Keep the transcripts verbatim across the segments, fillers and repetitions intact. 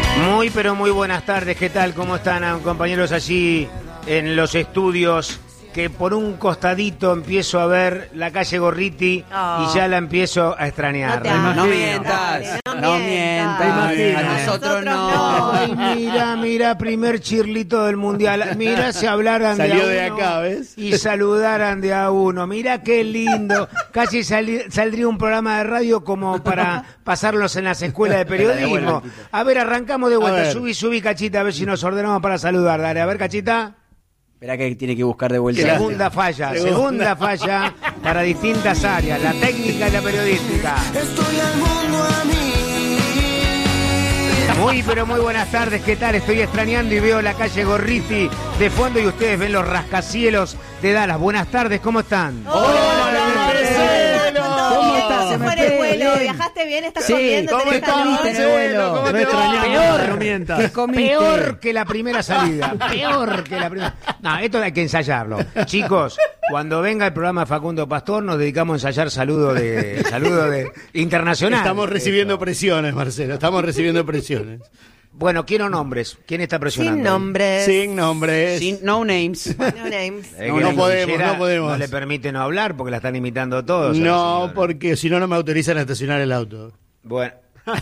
Muy, pero muy buenas tardes. ¿Qué tal? ¿Cómo están, compañeros, allí en los estudios? Que por un costadito empiezo a ver la calle Gorriti oh. y ya la empiezo a extrañar. No, no mientas, no, no mientas. A nosotros no. Ay, mira, mira, primer chirlito del mundial. Mira, se hablaran de a uno. Salió de acá, ¿ves? Y saludaran de a uno. Mira qué lindo. Casi sali, saldría un programa de radio como para pasarlos en las escuelas de periodismo. A ver, arrancamos de vuelta. Subí, subí, Cachita, a ver si nos ordenamos para saludar. Dale, a ver, Cachita. Espera que tiene que buscar de vuelta. Segunda falla, segunda, segunda falla para distintas áreas, la técnica y la periodística. Estoy al mundo a mí. Muy, pero muy buenas tardes, ¿qué tal? Estoy extrañando y veo la calle Gorriti de fondo y ustedes ven los rascacielos de Dallas. Buenas tardes, ¿cómo están? ¡Hola, Marcelo! ¿Cómo estás? ¿Cómo fue el vuelo? ¿Viajaste bien? ¿Estás sí, comiendo? ¿Cómo te comiste en el vuelo? ¿Cómo te peor, no mientas. ¿Qué comiste? Peor que la primera salida. Peor que la primera. No, esto hay que ensayarlo. Chicos, cuando venga el programa de Facundo Pastor, nos dedicamos a ensayar saludos de saludo de internacional. Estamos recibiendo esto. presiones, Marcelo. Estamos recibiendo presiones. Bueno, quiero nombres. ¿Quién está presionando? Sin nombres. Sin nombres. Sin, no names. No names. No, no podemos, no podemos. No le permiten no hablar porque la están imitando todos. No, porque si no, no me autorizan a estacionar el auto. Bueno.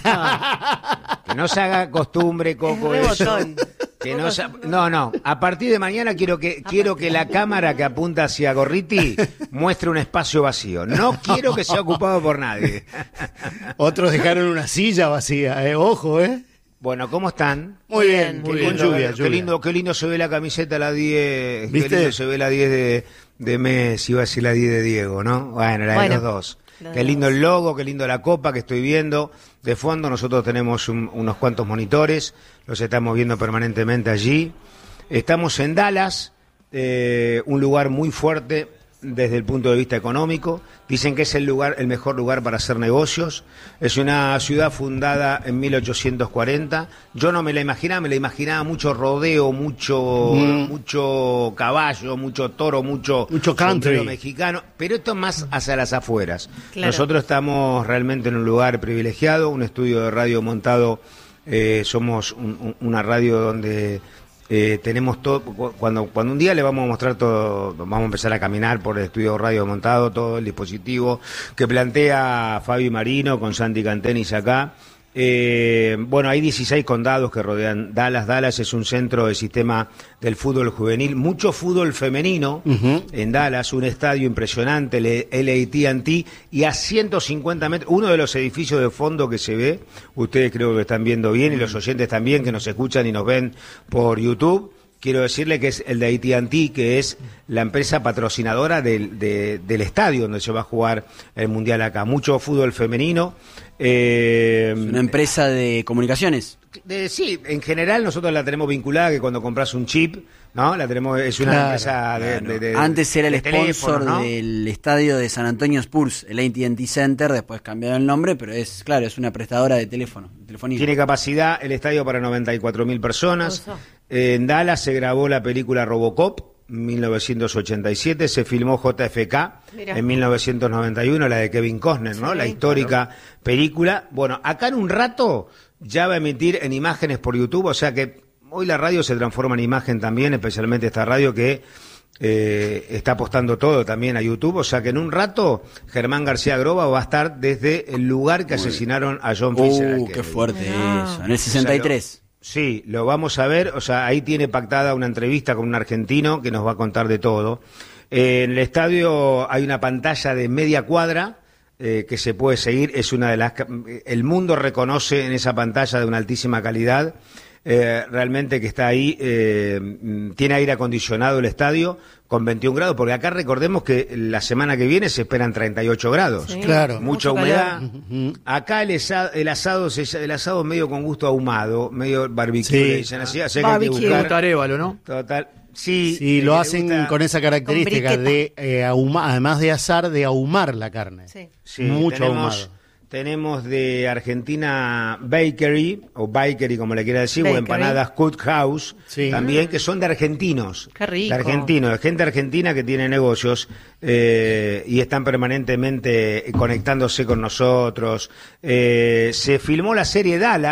Que no se haga costumbre, Coco, eso. Que no, se, no, no. A partir de mañana quiero que quiero que la cámara que apunta hacia Gorriti muestre un espacio vacío. No quiero que sea ocupado por nadie. Otros dejaron una silla vacía, eh. Ojo, ¿eh? Bueno, ¿cómo están? Muy bien, muy qué bien. Con lluvia, qué lluvia. lindo, qué lindo se ve la camiseta, la diez. ¿Viste? Qué lindo se ve la diez de, de Messi, iba a decir la diez de Diego, ¿no? Bueno, la bueno, de los dos. Qué lindo el logo, qué lindo la copa que estoy viendo. De fondo nosotros tenemos un, unos cuantos monitores, los estamos viendo permanentemente allí. Estamos en Dallas, eh, un lugar muy fuerte desde el punto de vista económico. Dicen que es el lugar, el mejor lugar para hacer negocios. Es una ciudad fundada en mil ochocientos cuarenta. Yo no me la imaginaba, me la imaginaba mucho rodeo, mucho mm. mucho caballo, mucho toro, mucho, mucho country mexicano, pero esto es más hacia las afueras. Claro. Nosotros estamos realmente en un lugar privilegiado, un estudio de radio montado, eh, somos un, un, una radio donde Eh, tenemos todo, cuando cuando un día le vamos a mostrar todo, vamos a empezar a caminar por el estudio de radio montado, todo el dispositivo que plantea Fabi Marino con Santi Cantenis acá. Eh, bueno, hay dieciséis condados que rodean Dallas. Dallas es un centro del sistema del fútbol juvenil, mucho fútbol femenino uh-huh. en Dallas, un estadio impresionante, el L A T and T, y a ciento cincuenta metros, uno de los edificios de fondo que se ve, ustedes creo que lo están viendo bien, y los oyentes también que nos escuchan y nos ven por YouTube. Quiero decirle que es el de A T and T, que es la empresa patrocinadora del, de, del estadio donde se va a jugar el Mundial acá. Mucho fútbol femenino. Eh, ¿Es una empresa de comunicaciones? De, sí, en general nosotros la tenemos vinculada, que cuando compras un chip, ¿no? La tenemos, es una claro, empresa de, claro. de, de Antes era el de sponsor ¿no? del estadio de San Antonio Spurs, el A T and T Center, después cambiaron el nombre, pero es, claro, es una prestadora de teléfono, telefonía. Tiene capacidad el estadio para noventa y cuatro mil personas. En Dallas se grabó la película Robocop, mil novecientos ochenta y siete, se filmó J F K Mira. en mil novecientos noventa y uno, la de Kevin Costner, ¿no? Sí, la histórica claro. película. Bueno, acá en un rato ya va a emitir en imágenes por YouTube, o sea que hoy la radio se transforma en imagen también, especialmente esta radio que eh, está apostando todo también a YouTube, o sea que en un rato Germán García Groba va a estar desde el lugar que Uy. asesinaron a John Fisher. Uh, qué fuerte no. eso, en el sesenta y tres. O sea, lo, Sí, lo vamos a ver, o sea, ahí tiene pactada una entrevista con un argentino que nos va a contar de todo. Eh, en el estadio hay una pantalla de media cuadra eh, que se puede seguir, es una de las... El mundo reconoce en esa pantalla de una altísima calidad, eh, realmente que está ahí, eh, tiene aire acondicionado el estadio con veintiún grados, porque acá recordemos que la semana que viene se esperan treinta y ocho grados. Sí, claro. Mucha humedad. Uh-huh. Acá el asado, el asado, el asado medio con gusto ahumado, medio barbecue, sí. le dicen así, así que hay que buscar. Tarévalo, ¿no? Total. Sí, sí, lo hacen gusta, con esa característica con de eh, ahumar, además de asar, de ahumar la carne. Sí, sí mucho tenemos, ahumado. Tenemos de Argentina Bakery, o Bakery como le quiera decir, Bakery. o empanadas Cookhouse, sí. también, que son de argentinos. Qué rico. De argentinos, de gente argentina que tiene negocios eh, y están permanentemente conectándose con nosotros. Eh, se filmó la serie Dallas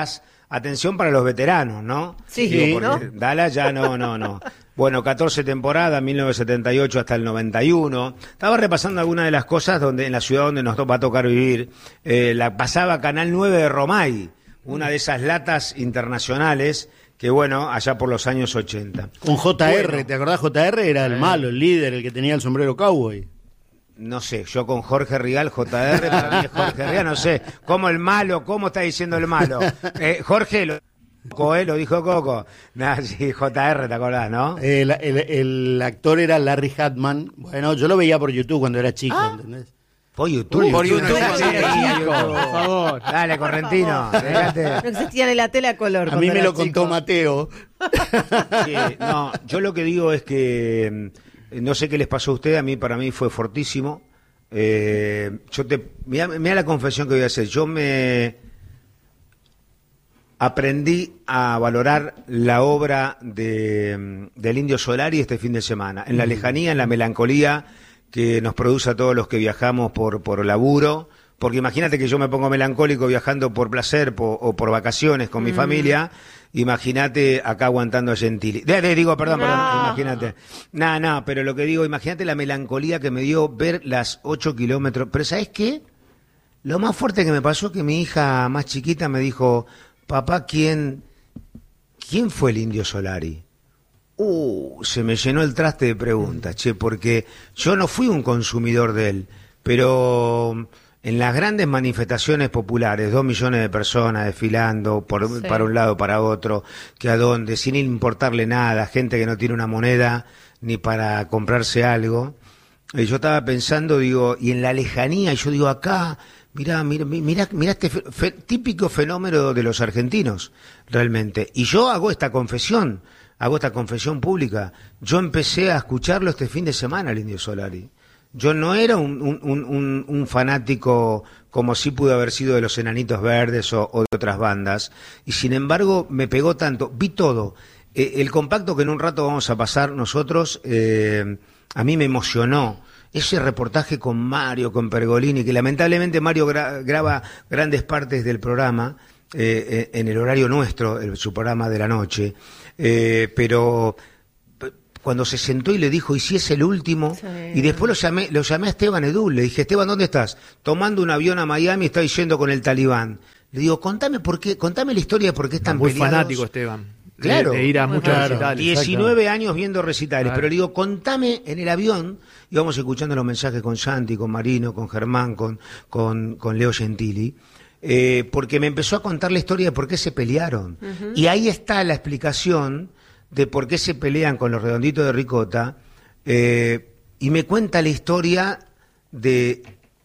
atención para los veteranos, ¿no? Sí, Digo, ¿no? porque Dallas ya no, no, no. Bueno, catorce temporadas, mil novecientos setenta y ocho hasta el noventa y uno. Estaba repasando algunas de las cosas donde en la ciudad donde nos va a tocar vivir. Eh, la pasaba Canal nueve de Romay, una de esas latas internacionales que, bueno, allá por los años ochenta. Con J R, Bueno. ¿te acordás? J R era el Eh. malo, el líder, el que tenía el sombrero cowboy. No sé, yo con Jorge Rigal, J R, para mí es Jorge Rigal, no sé. ¿Cómo el malo? ¿Cómo está diciendo el malo? Eh, Jorge lo... Coco, ¿eh? Lo dijo Coco. Nah, sí, J R, ¿te acordás, no? El, el, el actor era Larry Hatman. Bueno, yo lo veía por YouTube cuando era chico, Ah. ¿entendés? Por YouTube. Por YouTube, No, cuando era sí, chico, YouTube. por favor. Dale, Correntino. Dejate. No existía ni la tele a color. A cuando mí me era lo contó chico. Mateo. Sí, no, yo lo que digo es que mm, no sé qué les pasó a ustedes, a mí para mí fue fortísimo. Eh, yo te mira, mira la confesión que voy a hacer. Yo me aprendí a valorar la obra de, del Indio Solari este fin de semana, en la lejanía, en la melancolía que nos produce a todos los que viajamos por, por laburo, porque imagínate que yo me pongo melancólico viajando por placer po, o por vacaciones con mi Mm. familia, imagínate acá aguantando a Gentili. De, de- digo, perdón, No. perdón, imagínate. No, no, pero lo que digo, imagínate la melancolía que me dio ver las ocho kilómetros. Pero ¿sabes qué? Lo más fuerte que me pasó es que mi hija más chiquita me dijo, papá, ¿quién, quién fue el Indio Solari? Uh, se me llenó el traste de preguntas, che, porque yo no fui un consumidor de él, pero en las grandes manifestaciones populares, dos millones de personas desfilando por, Sí. para un lado, para otro, que a dónde, sin importarle nada, gente que no tiene una moneda ni para comprarse algo. Y yo estaba pensando, digo, y en la lejanía, yo digo, acá, mirá, mirá, mirá, mirá este fe- fe- típico fenómeno de los argentinos, realmente. Y yo hago esta confesión, hago esta confesión pública. Yo empecé a escucharlo este fin de semana, el Indio Solari. Yo no era un, un, un, un fanático como sí pudo haber sido de los Enanitos Verdes o, o de otras bandas, y sin embargo me pegó tanto, vi todo. Eh, el compacto que en un rato vamos a pasar nosotros, eh, a mí me emocionó. Ese reportaje con Mario, con Pergolini, que lamentablemente Mario gra- graba grandes partes del programa, eh, en el horario nuestro, el, su programa de la noche, eh, pero cuando se sentó y le dijo, ¿y si es el último? Sí. Y después lo llamé, lo llamé a Esteban Edul, le dije, Esteban, ¿dónde estás? Tomando un avión a Miami, estoy yendo con el Talibán. Le digo, contame por qué, contame la historia de por qué están Muy peleados. fanático Esteban. De- Claro. De, ir a Muy muchos claro. recitales. diecinueve años viendo recitales, Claro. pero le digo, contame en el avión, íbamos escuchando los mensajes con Santi, con Marino, con Germán, con, con, con Leo Gentili, eh, porque me empezó a contar la historia de por qué se pelearon. Y ahí está la explicación de por qué se pelean con los redonditos de ricota, eh, y me cuenta la historia de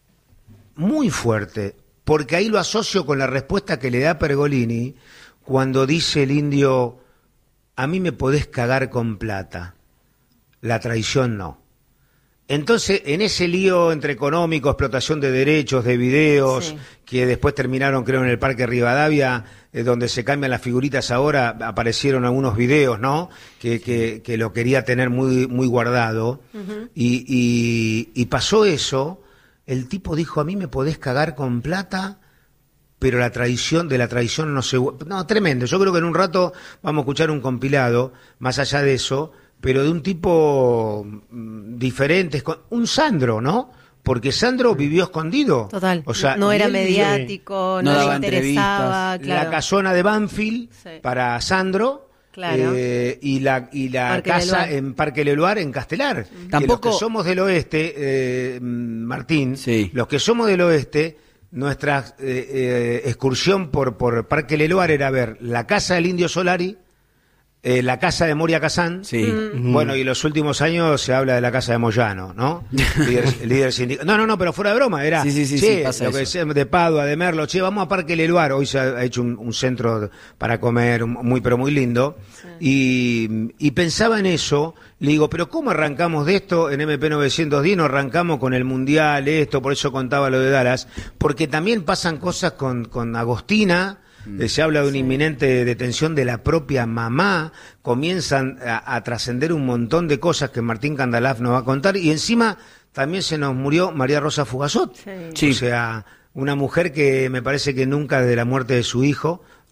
muy fuerte, porque ahí lo asocio con la respuesta que le da Pergolini cuando dice el indio, a mí me podés cagar con plata, la traición no. Entonces, en ese lío entre económico, explotación de derechos, de videos, Sí. que después terminaron, creo, en el Parque Rivadavia, eh, donde se cambian las figuritas ahora, aparecieron algunos videos, ¿no? Que, que, que lo quería tener muy, muy guardado. y, y, y pasó eso, el tipo dijo, a mí me podés cagar con plata, pero la traición, de la traición no se... No, tremendo. Yo creo que en un rato vamos a escuchar un compilado, más allá de eso, pero de un tipo mm, diferente, esco- un Sandro, ¿no? Porque Sandro vivió escondido. Total. O sea, no y era él vivió- mediático, No no, daba le interesaba. entrevistas. Claro. La casona de Banfield Sí. para Sandro. Claro. eh, y la y la Parque casa Leluar. en Parque Leluar en Castelar. Que Tampoco- los que somos del oeste, eh, Martín, Sí. los que somos del oeste, nuestra eh, eh, excursión por, por Parque Leluar era ver la casa del Indio Solari, eh, la casa de Moria Kazán. Sí. Bueno, y en los últimos años se habla de la casa de Moyano, ¿no? líder, líder sindical. No, no, no, pero fuera de broma, era. Sí, sí, sí, che, sí, pasa lo que eso. decía de Padua, de Merlo, che, vamos a Parque Leluar. Hoy se ha hecho un, un centro para comer muy, pero muy lindo. Y, y pensaba en eso, le digo, pero ¿cómo arrancamos de esto? En M P novecientos diez no arrancamos con el Mundial, esto, por eso contaba lo de Dallas, porque también pasan cosas con, con Agostina. Eh, se habla de una inminente detención de la propia mamá, comienzan a, a trascender un montón de cosas que Martín Candalaf nos va a contar, y encima también se nos murió María Rosa Fugazot, Sí. o sea, una mujer que me parece que nunca desde la muerte de su hijo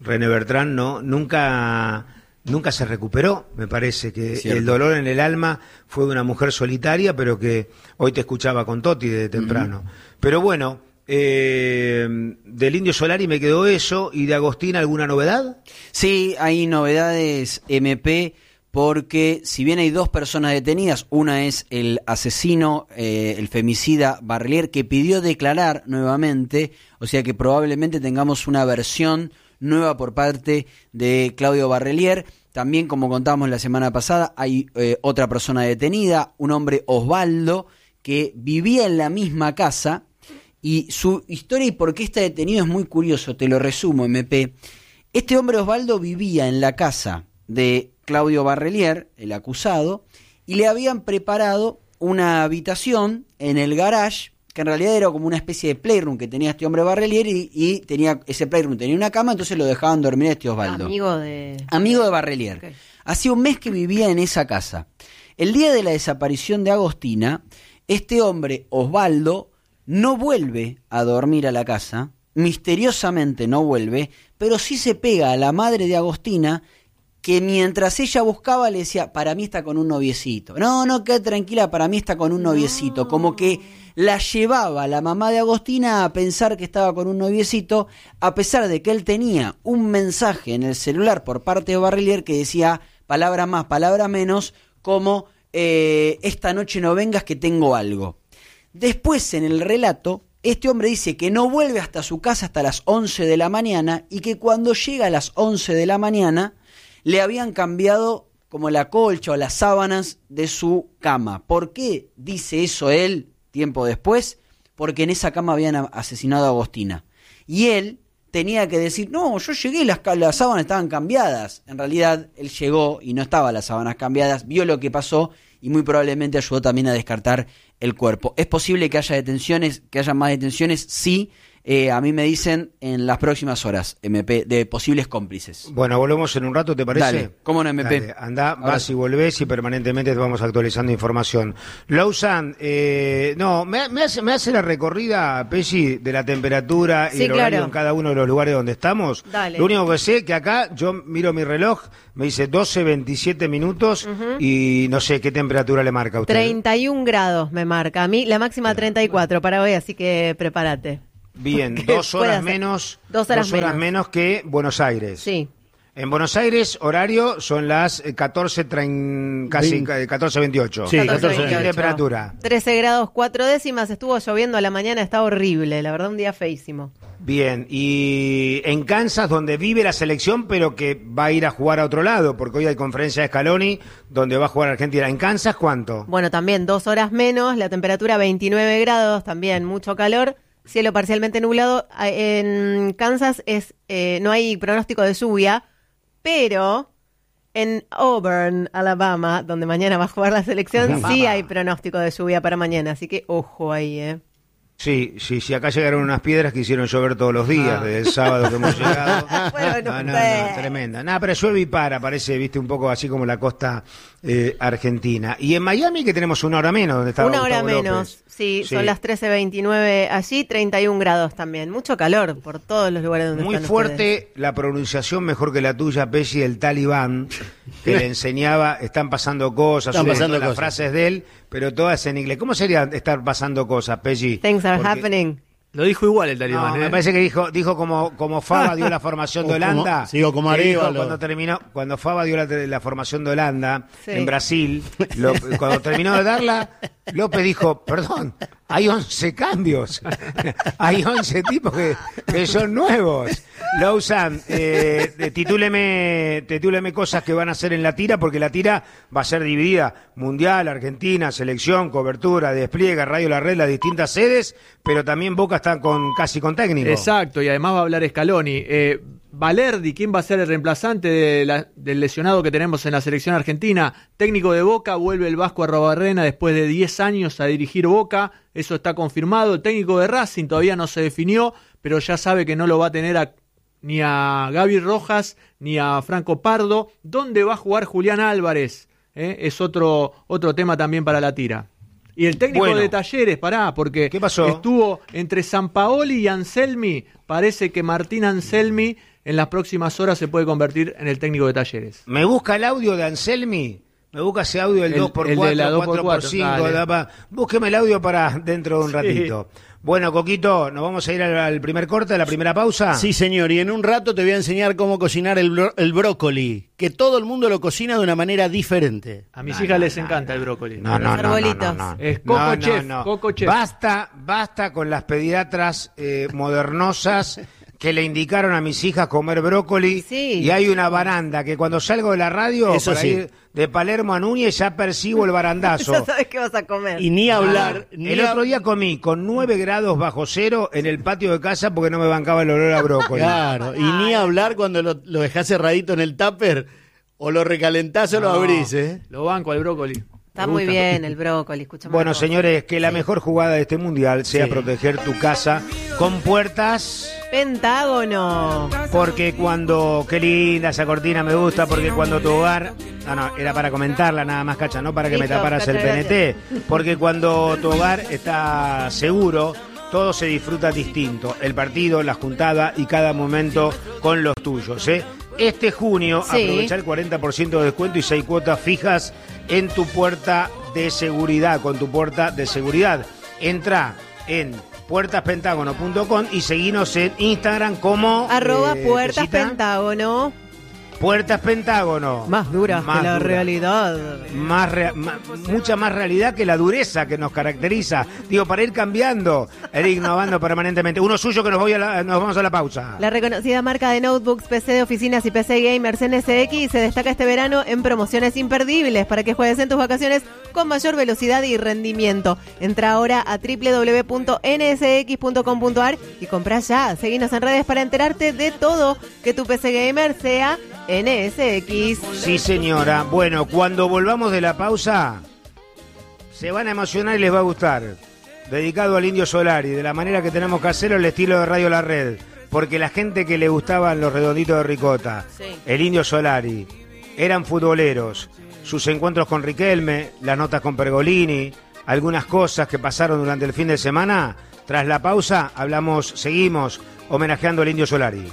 René Bertrán, no, nunca, nunca se recuperó. Me parece que Cierto. El dolor en el alma fue de una mujer solitaria, pero que hoy te escuchaba con Toti de temprano. Uh-huh. Pero bueno, eh, del Indio Solari me quedó eso, y de Agostina, ¿alguna novedad? Sí, hay novedades, M P, porque si bien hay dos personas detenidas, una es el asesino, eh, el femicida Barrelier, que pidió declarar nuevamente, o sea que probablemente tengamos una versión nueva por parte de Claudio Barrelier. También, como contábamos la semana pasada, hay eh, otra persona detenida, un hombre Osvaldo, que vivía en la misma casa, y su historia y por qué está detenido es muy curioso, te lo resumo, M P. Este hombre Osvaldo vivía en la casa de Claudio Barrelier, el acusado, y le habían preparado una habitación en el garage, que en realidad era como una especie de playroom que tenía este hombre Barrelier, y, y tenía ese playroom tenía una cama, entonces lo dejaban dormir a este Osvaldo. Amigo de... Amigo de Barrelier. Okay. Hacía un mes que vivía en esa casa. El día de la desaparición de Agostina, este hombre, Osvaldo, no vuelve a dormir a la casa, misteriosamente no vuelve, pero sí se pega a la madre de Agostina, que mientras ella buscaba le decía, para mí está con un noviecito. No, no, quédate tranquila, para mí está con un noviecito. No. Como que la llevaba la mamá de Agostina a pensar que estaba con un noviecito, a pesar de que él tenía un mensaje en el celular por parte de Barrelier que decía, palabra más, palabra menos, como, eh, esta noche no vengas que tengo algo. Después, en el relato, este hombre dice que no vuelve hasta su casa hasta las once de la mañana, y que cuando llega a las once de la mañana le habían cambiado como la colcha o las sábanas de su cama. ¿Por qué dice eso él tiempo después? Porque en esa cama habían asesinado a Agostina. Y él tenía que decir, no, yo llegué y las, las sábanas estaban cambiadas. En realidad, él llegó y no estaban las sábanas cambiadas, vio lo que pasó y muy probablemente ayudó también a descartar el cuerpo. ¿Es posible que haya detenciones, que haya más detenciones? Sí. Eh, a mí me dicen en las próximas horas, M P, de posibles cómplices. Bueno, volvemos en un rato, ¿te parece? Dale, ¿cómo no, M P? Dale, andá, vas y volvés y permanentemente te vamos actualizando información. Lausanne, eh, no, me, me, hace, me hace la recorrida, Pesci, de la temperatura y sí, el horario claro. en cada uno de los lugares donde estamos. Dale. Lo único que sé que acá yo miro mi reloj, me dice doce veintisiete minutos uh-huh. y no sé qué temperatura le marca a usted. treinta y un grados me marca. A mí la máxima treinta y cuatro para hoy, así que prepárate. Bien, dos horas menos, dos horas, dos horas menos. menos que Buenos Aires. Sí. En Buenos Aires, horario, son las catorce, casi catorce veintiocho. Sí, catorce veintiocho. ¿Qué temperatura? trece grados cuatro décimas, estuvo lloviendo a la mañana, está horrible, la verdad un día feísimo. Bien, y en Kansas, donde vive la selección, pero que va a ir a jugar a otro lado, porque hoy hay conferencia de Scaloni, donde va a jugar Argentina. ¿En Kansas cuánto? Bueno, también dos horas menos, la temperatura veintinueve grados, también mucho calor. Cielo parcialmente nublado. En Kansas es eh, no hay pronóstico de lluvia, pero en Auburn, Alabama, donde mañana va a jugar la selección, Alabama. Sí hay pronóstico de lluvia para mañana, así que ojo ahí, ¿eh? Sí, sí, sí, acá llegaron unas piedras que hicieron llover todos los días, ah. desde el sábado que hemos llegado. Bueno, no, no, no, tremenda. Nada, pero llueve y para, parece, viste, un poco así como la costa eh, argentina. Y en Miami, que tenemos una hora menos, donde está Una Gustavo hora menos, López. Sí, sí, son las trece veintinueve allí, treinta y un grados también. Mucho calor por todos los lugares donde Muy están fuerte ustedes. La pronunciación, mejor que la tuya, Pesci, del talibán, que le enseñaba, están pasando cosas, están pasando las cosas. frases de él, pero todas en inglés. ¿Cómo sería estar pasando cosas, Pesci? Things are Porque... happening. Lo dijo igual el talibán, no, ¿eh? me parece que dijo dijo como como Fava dio la formación de Holanda. Como, sigo como Arévalo. Cuando terminó, cuando Fava dio la, la formación de Holanda sí. en Brasil, lo, cuando terminó de darla, López dijo, perdón, hay once cambios, hay once tipos que, que son nuevos. Lausanne, eh, titúleme, titúleme cosas que van a hacer en la tira, porque la tira va a ser dividida, Mundial, Argentina, selección, cobertura, despliegue, Radio La Red, las distintas sedes, pero también Boca está con casi con técnico. Exacto, y además va a hablar Scaloni. Eh, Valerdi, ¿quién va a ser el reemplazante de la, del lesionado que tenemos en la selección argentina? Técnico de Boca, vuelve el Vasco Arrobarrena después de diez años a dirigir Boca, eso está confirmado. El técnico de Racing todavía no se definió, pero ya sabe que no lo va a tener a, ni a Gaby Rojas ni a Franco Pardo. ¿Dónde va a jugar Julián Álvarez? ¿Eh? Es otro, otro tema también para la tira. Y el técnico bueno. de Talleres, pará, porque ¿qué pasó? Estuvo entre Sampaoli y Anselmi. Parece que Martín Anselmi en las próximas horas se puede convertir en el técnico de Talleres. ¿Me busca el audio de Anselmi? ¿Me busca ese audio del El- dos por el de cuatro, la dos por cuatro por cuatro, cinco? dale. da pa- Búsqueme el audio para dentro de un Sí. ratito. Bueno, Coquito, ¿nos vamos a ir al, al primer corte, a la primera pausa? Sí, señor, y en un rato te voy a enseñar cómo cocinar el, bro- el brócoli, que todo el mundo lo cocina de una manera diferente. A mis No, hijas no, les no, encanta no. el brócoli. No, no, no, no, no, arbolitos. no. Es Coco No, no, Chef, no. Coco Chef. Basta, basta con las pediatras eh, modernosas que le indicaron a mis hijas comer brócoli. Sí. Y hay una baranda que cuando salgo de la radio, Eso para sí. ir de Palermo a Núñez, ya percibo el barandazo. Ya sabes qué vas a comer. Y ni hablar... Ah, ni el hab- otro día comí con nueve grados bajo cero en el patio de casa porque no me bancaba el olor a brócoli. Claro, y ni hablar cuando lo, lo dejás cerradito en el tupper, o lo recalentás o lo No. abrís, ¿eh? Lo banco al brócoli. Está Me muy gusta. bien el brócoli, escúchame. Bueno, una cosa. señores, que la mejor jugada de este mundial sea Sí. proteger tu casa con puertas. Pentágono. Porque cuando, qué linda esa cortina, me gusta, porque cuando tu hogar, no, no, era para comentarla nada más, Cacha, no para que me Listo, taparas el Cacha, P N T, porque cuando tu hogar está seguro, todo se disfruta distinto, el partido, la juntada y cada momento con los tuyos, ¿eh? Este junio, Sí. aprovecha el cuarenta por ciento de descuento y seis cuotas fijas en tu puerta de seguridad, con tu puerta de seguridad. Entra en puertas pentágono punto com y seguinos en Instagram como Arroba eh, puertas Tessita, pentágono. Puertas Pentágono. Más duras Más que la dura. realidad. Más rea- ma- mucha más realidad que la dureza que nos caracteriza. Digo, para ir cambiando, e ir innovando permanentemente. Uno suyo que nos, voy a la- nos vamos a la pausa. La reconocida marca de notebooks, P C de oficinas y P C gamers N S X se destaca este verano en promociones imperdibles para que juegues en tus vacaciones con mayor velocidad y rendimiento. Entra ahora a doble u doble u doble u punto n s x punto com punto a r y compra ya. Seguinos en redes para enterarte de todo. Que tu P C gamer sea N S X. Sí, señora. Bueno, cuando volvamos de la pausa, se van a emocionar y les va a gustar. Dedicado al Indio Solari, de la manera que tenemos que hacerlo, el estilo de Radio La Red. Porque la gente que le gustaban los redonditos de ricota, Sí. el Indio Solari, eran futboleros. Sus encuentros con Riquelme, las notas con Pergolini, algunas cosas que pasaron durante el fin de semana. Tras la pausa, hablamos, seguimos homenajeando al Indio Solari.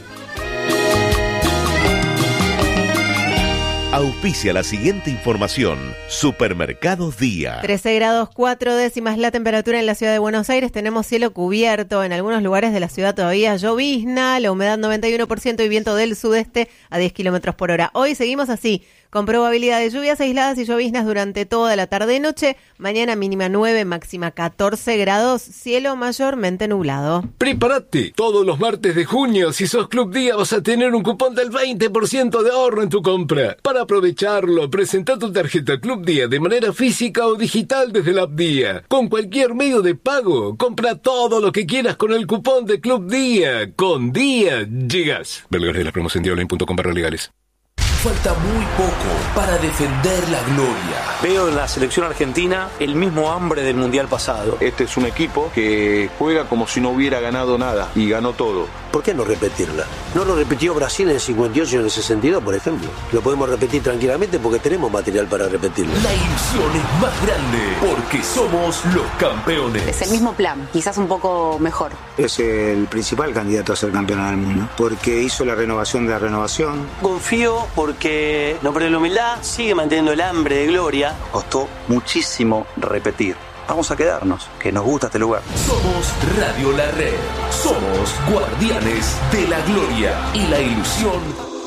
Auspicia la siguiente información. Supermercados Día. trece grados cuatro décimas la temperatura en la ciudad de Buenos Aires. Tenemos cielo cubierto. En algunos lugares de la ciudad todavía llovizna. La humedad noventa y uno por ciento y viento del sudeste a diez kilómetros por hora. Hoy seguimos así, con probabilidad de lluvias aisladas y lloviznas durante toda la tarde y noche. Mañana mínima nueve, máxima catorce grados. Cielo mayormente nublado. Prepárate, todos los martes de junio, si sos Club Día vas a tener un cupón del veinte por ciento de ahorro en tu compra. Para aprovecharlo, presenta tu tarjeta Club Día de manera física o digital desde la app Día. Con cualquier medio de pago, compra todo lo que quieras con el cupón de Club Día. Con Día llegas. Ver legales de la promoción de online punto com barra legales. Falta muy poco para defender la gloria. Veo en la selección argentina el mismo hambre del mundial pasado. Este es un equipo que juega como si no hubiera ganado nada y ganó todo. ¿Por qué no repetirla? No lo repitió Brasil en el cincuenta y ocho y en el sesenta y dos, por ejemplo. Lo podemos repetir tranquilamente porque tenemos material para repetirlo. La ilusión es más grande porque somos los campeones. Es el mismo plan, quizás un poco mejor. Es el principal candidato a ser campeón del mundo porque hizo la renovación de la renovación. Confío porque no perdió la humildad, sigue manteniendo el hambre de gloria. Costó muchísimo repetir. Vamos a quedarnos, que nos gusta este lugar. Somos Radio La Red. Somos guardianes de la gloria y la ilusión.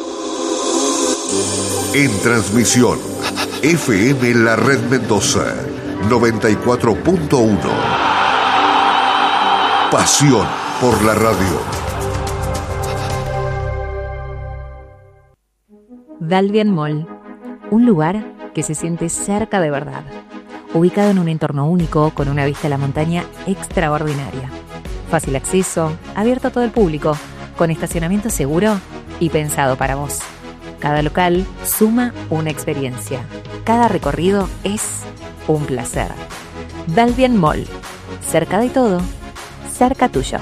En transmisión, F M La Red Mendoza, noventa y cuatro punto uno. Pasión por la radio. Dalvian Mall, un lugar que se siente cerca de verdad, ubicado en un entorno único con una vista a la montaña extraordinaria. Fácil acceso, abierto a todo el público, con estacionamiento seguro y pensado para vos. Cada local suma una experiencia. Cada recorrido es un placer. Dalvian Mall, cerca de todo, cerca tuyo.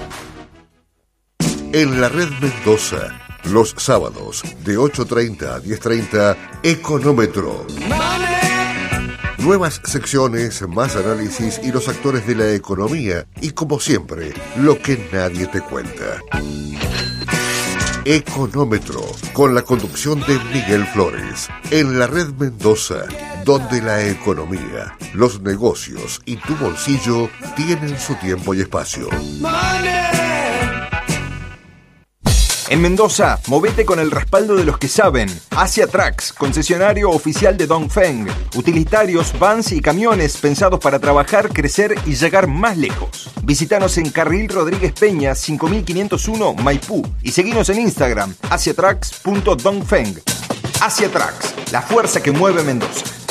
En la Red Mendoza, los sábados de ocho treinta a diez treinta, Económetro. Nuevas secciones, más análisis y los actores de la economía. Y como siempre, lo que nadie te cuenta. Económetro, con la conducción de Miguel Flores, en la red Mendoza, donde la economía, los negocios y tu bolsillo tienen su tiempo y espacio. En Mendoza, movete con el respaldo de los que saben. Asia Trucks, concesionario oficial de Dongfeng. Utilitarios, vans y camiones pensados para trabajar, crecer y llegar más lejos. Visítanos en Carril Rodríguez Peña, cinco mil quinientos uno, Maipú. Y seguinos en Instagram, asiatrucks punto dongfeng. Asia Trucks, la fuerza que mueve Mendoza.